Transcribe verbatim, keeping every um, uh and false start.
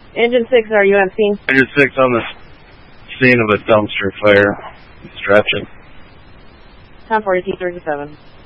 Engine six, are you on scene? Engine six on the scene of a dumpster fire. Stretching. ten forty T thirty-seven.